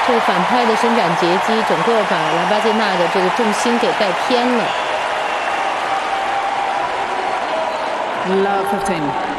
这个反派的伸展截击，整个把莱巴金娜的这个重心给带偏了。 Love 15.